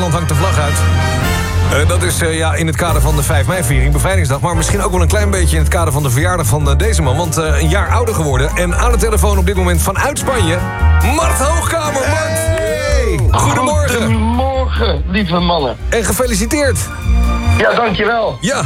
hangt de vlag uit. Dat is in het kader van de 5 mei-viering, bevrijdingsdag. Maar misschien ook wel een klein beetje in het kader van de verjaardag van deze man. Want een jaar ouder geworden. En aan de telefoon op dit moment vanuit Spanje, Mart Hoogkamer. Mart, hey. Goedemorgen. Goedemorgen, lieve mannen. En gefeliciteerd. Ja, dankjewel. Ja.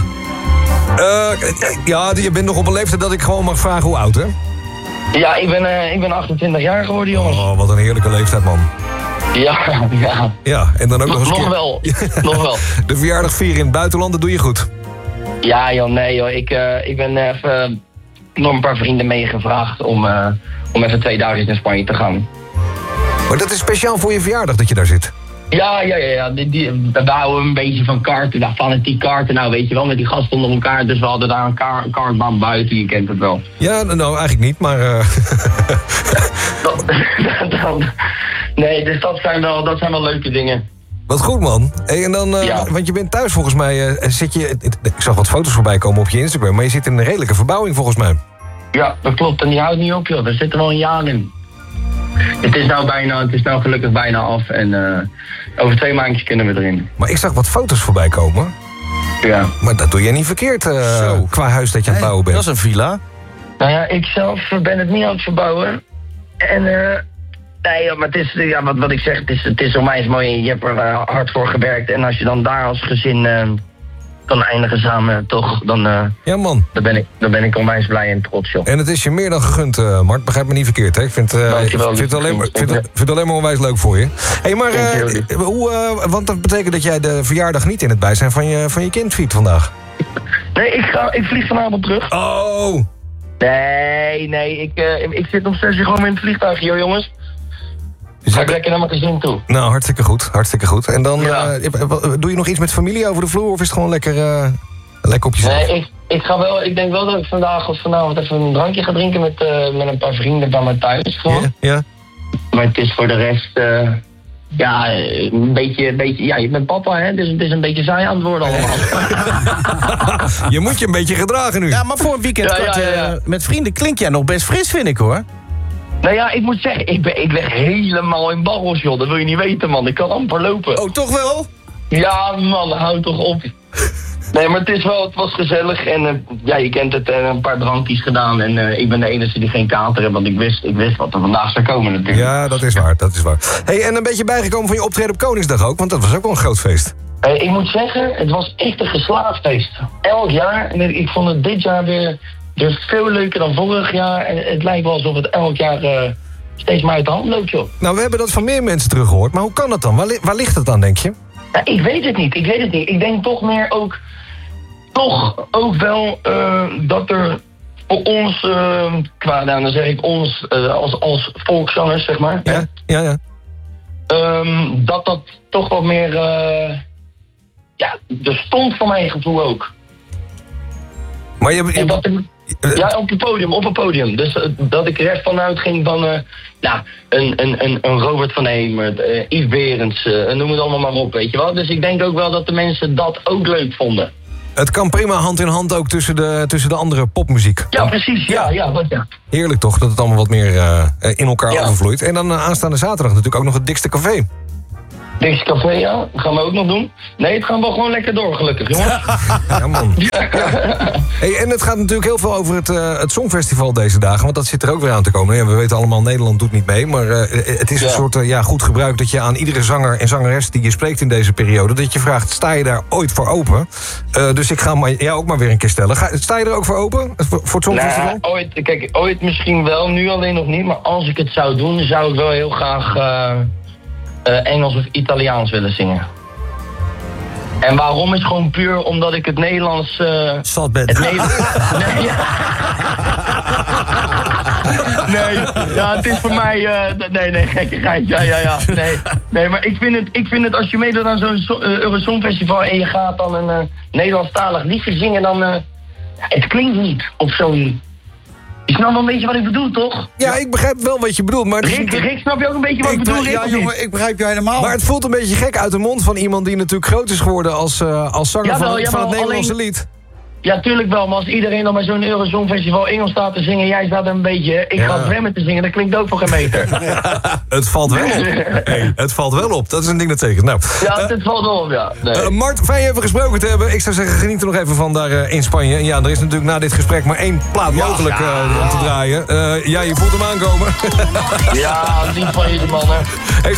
Je bent nog op een leeftijd dat ik gewoon mag vragen hoe oud, hè? Ja, ik ben 28 jaar geworden, jongens. Oh, wat een heerlijke leeftijd, man. Ja. Ja, en dan ook nog eens Nog wel. De verjaardag vieren in het buitenland, dat doe je goed. Ja, joh, nee, joh. Ik ben even door een paar vrienden meegevraagd om even 2 dagen in Spanje te gaan. Maar dat is speciaal voor je verjaardag dat je daar zit? Ja. We houden een beetje van karten, fanatiek karten, nou weet je wel, met die gasten onder elkaar. Dus we hadden daar een kartbaan buiten, je kent het wel. Ja, nou eigenlijk niet, maar... Nee, dus dat zijn wel leuke dingen. Wat goed, man. Hey, en dan, want je bent thuis volgens mij, ik zag wat foto's voorbij komen op je Instagram, maar je zit in een redelijke verbouwing volgens mij. Ja, dat klopt, en die houdt niet op, joh. Daar zitten wel een jaar in. Het is nou gelukkig bijna af en over 2 maandjes kunnen we erin. Maar ik zag wat foto's voorbij komen. Ja. Maar dat doe je niet verkeerd qua huis dat je aan het bouwen bent. Dat is een villa. Nou ja, ik zelf ben het niet aan het verbouwen. En nee, maar het is, wat ik zeg, het is onwijs mooi. Je hebt er hard voor gewerkt. En als je dan daar als gezin kan eindigen samen, toch, dan... Ja, man. Dan ben ik onwijs blij en trots, joh. En het is je meer dan gegund, Mart. Begrijp me niet verkeerd, hè? Ik vind het alleen maar onwijs leuk voor je. Hé, maar want dat betekent dat jij de verjaardag niet in het bijzijn van je kind viert vandaag? Nee, ik vlieg vanavond terug. Oh! Nee, ik zit om 6 uur gewoon in het vliegtuig, joh, jongens. Ga ik lekker naar mijn gezin toe. Nou, hartstikke goed. En dan, doe je nog iets met familie over de vloer of is het gewoon lekker op jezelf? Nee, ik denk wel dat ik vanavond even een drankje ga drinken met een paar vrienden bij mij thuis. Gewoon. Ja. Maar het is voor de rest, een beetje, ja, je bent papa, hè, dus het is een beetje saai aan het worden allemaal. Je moet je een beetje gedragen nu. Ja, maar voor een weekend met vrienden klink jij nog best fris, vind ik, hoor. Nou ja, ik moet zeggen, ik leg helemaal in barrels, joh. Dat wil je niet weten, man. Ik kan amper lopen. Oh, toch wel? Ja, man, houd toch op. Nee, maar het was gezellig. En je kent het, een paar drankjes gedaan. En ik ben de enige die geen kater heeft, want ik wist wat er vandaag zou komen natuurlijk. Ja, dat is waar. Hey, en een beetje bijgekomen van je optreden op Koningsdag ook, want dat was ook wel een groot feest. Ik moet zeggen, het was echt een geslaagd feest. Elk jaar. En ik vond het dit jaar weer veel leuker dan vorig jaar. En het lijkt wel alsof het elk jaar steeds maar uit de hand loopt, joh. Nou, we hebben dat van meer mensen teruggehoord. Maar hoe kan dat dan? Waar ligt het dan, denk je? Ja, ik weet het niet. Ik denk toch meer ook wel dat er voor ons, dan zeg ik ons als volkszangers, zeg maar. Ja. Dat toch wat meer, er stond voor mijn gevoel ook. Maar op het podium. Dus dat ik er echt vanuit ging van een Robert van Hemert, Yves Berends, noem het allemaal maar op, weet je wel. Dus ik denk ook wel dat de mensen dat ook leuk vonden. Het kan prima hand in hand ook tussen de andere popmuziek. Ja, precies. Ja. Heerlijk toch, dat het allemaal wat meer in elkaar overvloeit. En dan aanstaande zaterdag natuurlijk ook nog het Dikste Café. Dikste Café, ja. Dat gaan we ook nog doen. Nee, het gaan wel gewoon lekker door, gelukkig, jongens. Ja, man. Ja. Hey, en het gaat natuurlijk heel veel over het Songfestival deze dagen, want dat zit er ook weer aan te komen. Ja, we weten allemaal, Nederland doet niet mee, maar het is een soort goed gebruik dat je aan iedere zanger en zangeres die je spreekt in deze periode, dat je vraagt, sta je daar ooit voor open? Dus ik ga jou ook maar weer een keer stellen. Sta je er ook voor open, voor het Songfestival? Ooit misschien wel, nu alleen nog niet, maar als ik het zou doen, zou ik wel heel graag Engels of Italiaans willen zingen. En waarom is gewoon puur omdat ik het Nederlands... Zat bent. Het Nederlands... Nee, het is voor mij... Nee, gekkigheid. Ja. Nee, maar ik vind het als je meedoet aan zo'n Eurosongfestival en je gaat dan een Nederlandstalig liedje zingen, dan... het klinkt niet op zo'n... Je snapt wel een beetje wat ik bedoel, toch? Ja, ik begrijp wel wat je bedoelt, maar... Rick, snap je ook een beetje wat ik bedoel, Rick? Ja, jongen, ik begrijp je helemaal. Maar het voelt een beetje gek uit de mond van iemand die natuurlijk groot is geworden als zanger van het Nederlandse lied. Ja, tuurlijk wel, maar als iedereen dan bij zo'n Eurosongfestival Engels staat te zingen... jij staat een beetje, ik ga zwemmen te zingen, dat klinkt ook voor geen meter. Het valt wel op. Hey, het valt wel op, dat is een ding dat zeker. Nou, ja, het valt wel op, ja. Nee. Mart, fijn je even gesproken te hebben. Ik zou zeggen, geniet er nog even van daar in Spanje. En ja, er is natuurlijk na dit gesprek maar 1 plaat mogelijk om te draaien. Ja, je voelt hem aankomen. Ja, niet van jullie mannen.